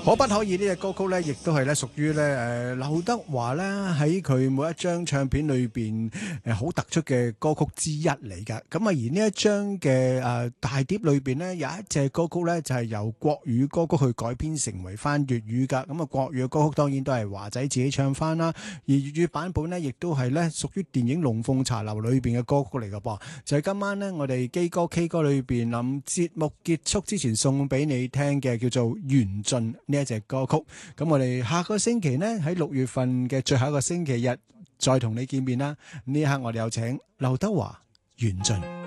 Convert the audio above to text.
可不可以呢隻歌曲咧，亦都係咧屬於咧劉德華咧喺佢每一張唱片裏邊好突出嘅歌曲之一嚟㗎。咁啊，而呢一張嘅大碟裏邊咧有一隻歌曲咧就係由國語歌曲去改編成為翻粵語㗎。咁啊，國語嘅歌曲當然都係華仔自己唱翻啦，而粵語版本咧亦都係咧屬於電影《龍鳳茶樓》裏邊嘅歌曲嚟㗎噃。就係今晚咧，我哋基歌 K 歌裏邊諗節目結束之前送俾你聽嘅叫做《緣盡》呢一隻歌曲。咁我哋下個星期呢，喺6月份嘅最後一個星期日再同你見面啦。呢一刻我哋有請劉德華《緣盡》。